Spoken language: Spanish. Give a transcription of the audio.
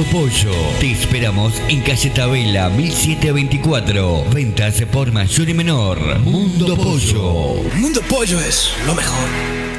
Pollo. Te esperamos en calle Tabela 1724. Ventas por mayor y menor. Mundo Pollo. Mundo Pollo es lo mejor.